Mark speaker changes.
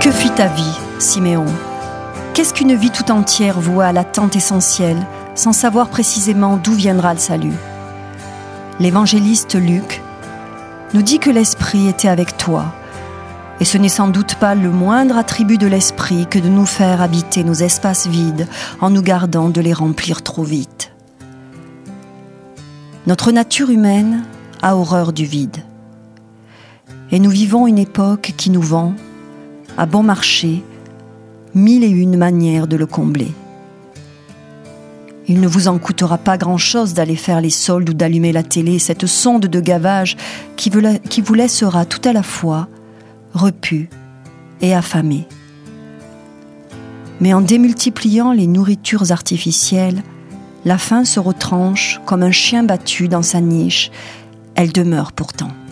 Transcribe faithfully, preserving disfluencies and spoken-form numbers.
Speaker 1: Que fut ta vie, Siméon ? Qu'est-ce qu'une vie tout entière vouée à l'attente essentielle, sans savoir précisément d'où viendra le salut ? L'évangéliste Luc nous dit que l'Esprit était avec toi, et ce n'est sans doute pas le moindre attribut de l'Esprit que de nous faire habiter nos espaces vides en nous gardant de les remplir trop vite. Notre nature humaine a horreur du vide, et nous vivons une époque qui nous vend, à bon marché, mille et une manières de le combler. Il ne vous en coûtera pas grand-chose d'aller faire les soldes ou d'allumer la télé, cette sonde de gavage qui vous laissera tout à la fois repu et affamé. Mais en démultipliant les nourritures artificielles, la faim se retranche comme un chien battu dans sa niche. Elle demeure pourtant.